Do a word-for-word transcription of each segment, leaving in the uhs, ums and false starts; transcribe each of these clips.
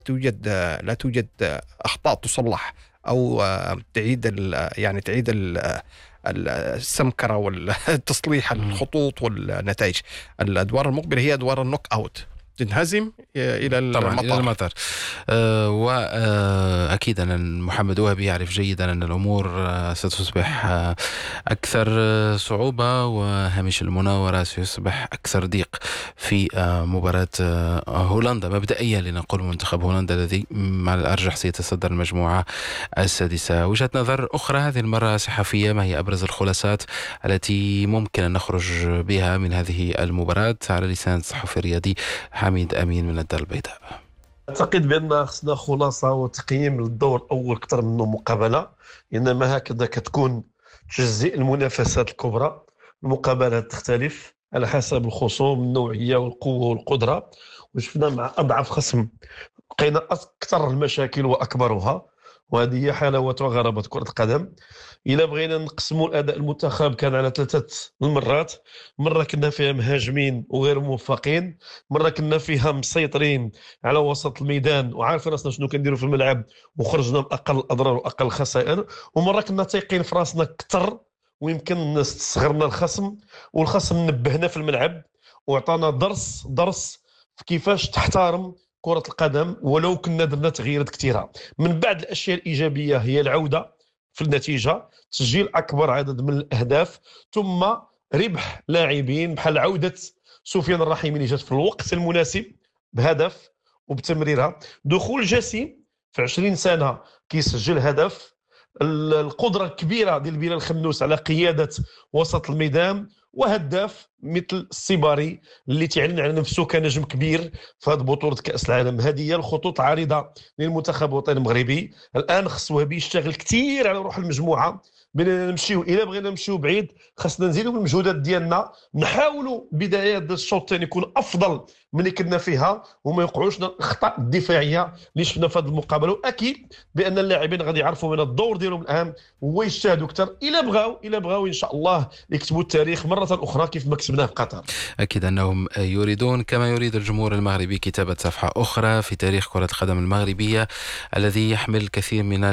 توجد لا توجد أخطاء تصلح أو تعيد ال يعني تعيد ال السمكرة والتصليح الخطوط والنتائج. الأدوار المقبلة هي أدوار النوك أوت، تنهزم إلى طبعا المطار. إلى المطار. أه وأكيد أن محمد وهبي يعرف جيدا أن الأمور أه ستصبح أه أكثر صعوبة، وهامش المناورة سيصبح أكثر ضيق في أه مباراة أه هولندا مبدئيا، لنقول منتخب هولندا الذي مع الأرجح سيتصدر المجموعة السادسة. وجهة نظر أخرى هذه المرة صحفية، ما هي أبرز الخلاصات التي ممكن أن نخرج بها من هذه المباراة على لسان الصحفي الرياضي حميد أمين من الدار البيضاء؟ أعتقد بأن خصنا خلاصة وتقييم للدور الأول أكثر منه مقابلة، إنما هكذا كتكون تجزئ المنافسات الكبرى. المقابلات تختلف على حسب الخصوم، النوعية والقوة والقدرة، وشفنا مع أضعف خصم لقينا أكثر المشاكل وأكبرها، وهذه هي حلاوة وغرابة كرة القدم. إلا بغينا نقسموا الأداء المنتخب كان على ثلاثة المرات، مرة كنا فيها مهاجمين وغير موفقين، مرة كنا فيها مسيطرين على وسط الميدان وعارفين راسنا شنو كنديروا في الملعب وخرجنا بأقل الأضرار وأقل الخسائر، ومرة كنا تايقين في راسنا كثر ويمكن استصغرنا الخصم، والخصم نبهنا في الملعب وعطانا درس درس في كيفاش تحترم كرة القدم، ولو كنا درنا تغييرات كثيرة. من بعد الأشياء الإيجابية هي العودة في النتيجة، تسجيل أكبر عدد من الأهداف، ثم ربح لاعبين بحال عودة سفيان الرحيمي اللي جات في الوقت المناسب بهدف وبتمريرها، دخول جسيم في عشرين سنة كيسجل هدف، القدرة الكبيرة ديال بلال خنوس على قيادة وسط الميدان، وهداف مثل السيباري اللي تعلن على نفسه كنجم كبير في هذه بطولة كأس العالم. هذه هي الخطوط العريضة للمنتخب الوطني المغربي. الآن خص وهبي يشتغل كثير على روح المجموعة. بغينا نمشيو إلا بغينا نمشيو بعيد خصنا نزيدوا من المجهودات ديالنا، نحاولوا بداية الشوط الثاني يكون أفضل من اللي كنا فيها، وما يوقعوش الأخطاء الدفاعية اللي شفنا في هذه المقابلة. وأكيد بأن اللاعبين غادي يعرفوا من الدور ديالهم الأهم هو يجتهدوا أكثر، إلا بغاو إلا بغاو إن شاء الله يكتبوا التاريخ مرة أخرى كيف ما كسبناه في قطر. أكيد أنهم يريدون كما يريد الجمهور المغربي كتابة صفحة أخرى في تاريخ كرة القدم المغربية الذي يحمل كثير من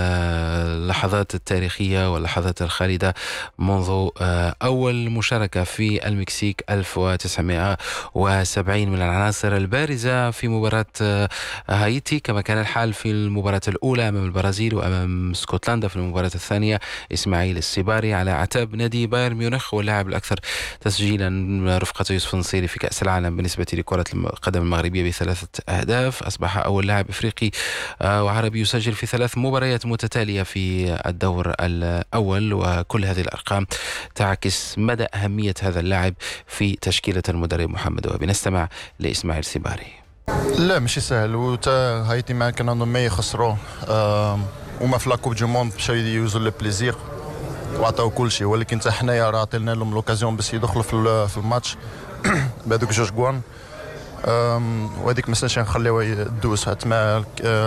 اللحظات التاريخية واللحظات الخالدة، منذ أول مشاركة في المكسيك ألف وتسعمائة وسبعين من العناصر البارزة في مباراة هايتي، كما كان الحال في المباراة الأولى أمام البرازيل وأمام اسكتلندا في المباراة الثانية إسماعيل السيباري على عتاب نادي بايرن ميونخ، واللاعب الأكثر تسجيلا رفقة يوسف النصيري في كأس العالم بالنسبة لكرة القدم المغربية بثلاثة أهداف. أصبح أول لاعب إفريقي وعربي يسجل في ثلاث مباريات متتالية في الدور الأول، وكل هذه الأرقام تعكس مدى أهمية هذا اللاعب في تشكيلة المدرب محمد وهبي. نستمع لإسماعيل سيباري. لا ماشي سهل، وتا هايتي ما كانوا ما يخسروا وما في لاكوب دو موند مشاو يوزوا لو بليزير وعطاو كل شيء، ولكن حتى حنايا راه عطينا لهم لوكازيون باش يدخلوا في في الماتش بهذوك جوج كوان، وهذيك ما سناش نخليوها تدوز. حتى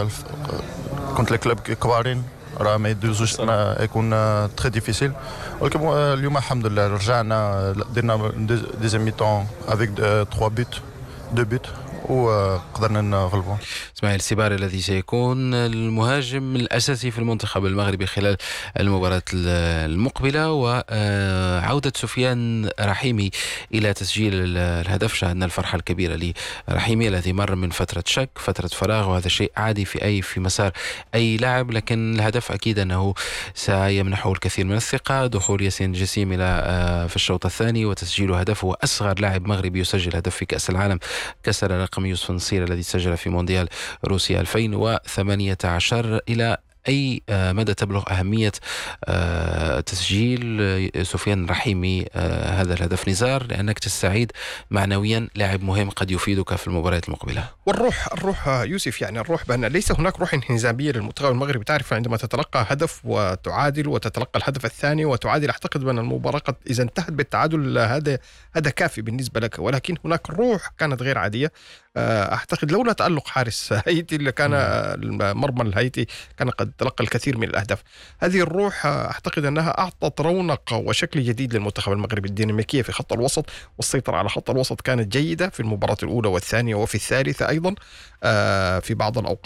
كنت الكلوب كبارين راه ما يدوزوش، ما يكون تري ديفيسيل، ولكن اليوم الحمد لله رجعنا درنا ديزيام ميطون افيك ثلاثة بوت دو بوت وقدرنا نغلبوا. اسماعيل السيباري الذي سيكون المهاجم الأساسي في المنتخب المغربي خلال المباراة المقبلة، وعودة سفيان رحيمي إلى تسجيل الهدف. شاهدنا الفرحة الكبيرة لرحيمي الذي مر من فترة شك، فترة فراغ، وهذا شيء عادي في أي في مسار أي لاعب، لكن الهدف أكيد أنه سيمنحه الكثير من الثقة. دخول ياسين جسيم إلى في الشوط الثاني وتسجيل هدف، هو أصغر لاعب مغربي يسجل هدف في كأس العالم، كسر رقم يوسف النصيري الذي سجل في مونديال روسيا ألفين وثمانية عشر. إلى أي مدى تبلغ أهمية تسجيل سفيان رحيمي هذا الهدف نزار، لأنك تستعيد معنويا لاعب مهم قد يفيدك في المباريات المقبلة؟ والروح الروح يوسف، يعني الروح بأن ليس هناك روح انهزامية للمنتخب المغربي. تعرف عندما تتلقى هدف وتعادل وتتلقى الهدف الثاني وتعادل، أعتقد بأن المباراة إذا انتهت بالتعادل هذا هذا كافي بالنسبة لك، ولكن هناك روح كانت غير عادية. أعتقد لولا تألق حارس هايتي اللي كان المرمى الهايتي كان قد تلقى الكثير من الأهداف. هذه الروح أعتقد أنها أعطت رونق وشكل جديد للمنتخب المغربي. الديناميكية في خط الوسط والسيطرة على خط الوسط كانت جيدة في المباراة الأولى والثانية وفي الثالثة أيضا في بعض الأوقات.